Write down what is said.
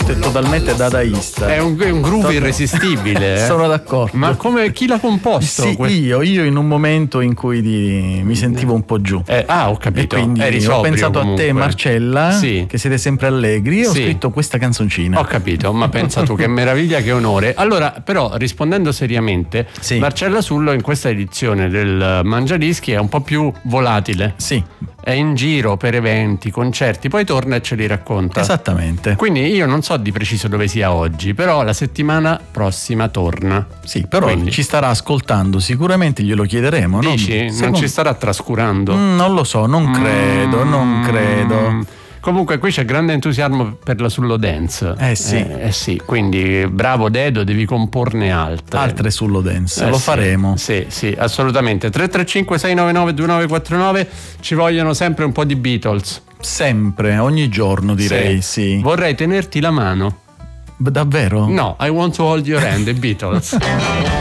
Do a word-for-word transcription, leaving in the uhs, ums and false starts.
questo è totalmente dadaista. È un, è un groove irresistibile. Eh? Sono d'accordo. Ma come, chi l'ha composto? Sì, que- io, io in un momento in cui di, mi sentivo un po' giù. Eh, ah, ho capito. E quindi Eri ho sobrio, pensato comunque. a te, Marcella, Sì. che siete sempre allegri, e ho Sì. scritto questa canzoncina. Ho capito, ma pensa tu che meraviglia, che onore. Allora, però, rispondendo seriamente, Sì. Marcella Sullo in questa edizione del Mangiadischi è un po' più volatile. Sì, È in giro per eventi, concerti, poi torna e ce li racconta. esattamente. Quindi io non so di preciso dove sia oggi, però la settimana prossima torna. Sì, però Quindi. ci starà ascoltando, sicuramente glielo chiederemo. no? Dici? Non Secondo- ci starà trascurando? Mm, non lo so, non credo, Mm. non credo. Comunque qui c'è grande entusiasmo per la Sullo Dance. Eh sì. Eh, eh sì, quindi bravo Dedo, devi comporne altre. Altre sullo dance, Eh lo sì, faremo. Sì, sì, assolutamente. tre tre cinque sei nove nove due nove quattro nove, ci vogliono sempre un po' di Beatles. Sempre, ogni giorno direi, sì. Vorrei tenerti la mano. Davvero? No, I want to hold your hand, the Beatles.